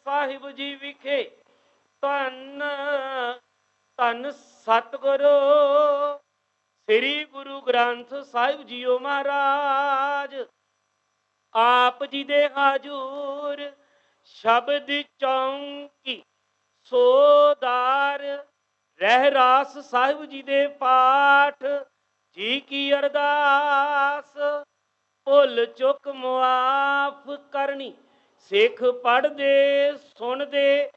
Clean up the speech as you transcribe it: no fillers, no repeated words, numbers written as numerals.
ਸਾਹਿਬ ਜੀ ਵਿਖੇ ਧੰਨ ਧੰਨ ਸਤਿਗੁਰੂ ਸ੍ਰੀ ਗੁਰੂ ਗ੍ਰੰਥ ਸਾਹਿਬ ਜੀਓ ਮਹਾਰਾਜ ਆਪ ਜੀ ਦੇ ਹਾਜ਼ੂਰ ਸ਼ਬਦ ਚੌਂਕੀ ਸੋਦਾਰ ਰਹਿਰਾਸ ਸਾਹਿਬ ਜੀ ਦੇ ਪਾਠ ਜੀ ਕੀ ਅਰਦਾਸ ਭੁੱਲ ਚੁੱਕ ਮੁਆਫ ਕਰਨੀ। ਸਿੱਖ ਪੜ੍ਹਦੇ ਸੁਣਦੇ